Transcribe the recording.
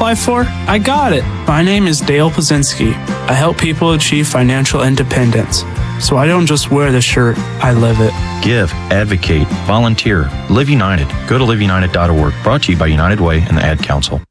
apply for? I got it. My name is Dale Pazinski. I help people achieve financial independence. So I don't just wear the shirt, I live it. Give, advocate, volunteer, Live United. Go to liveunited.org. Brought to you by United Way and the Ad Council.